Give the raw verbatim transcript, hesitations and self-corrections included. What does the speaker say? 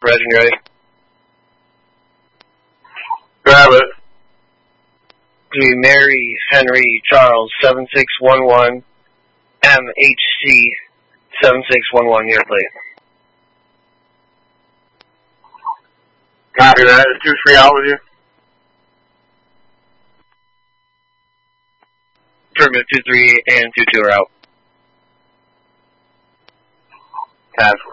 Ready and ready. Grab it. To be Mary Henry Charles seven six one one M H C seven six one one year plate. Copy that. Is two three out with you? Affirmative two three and two two are out. Pass.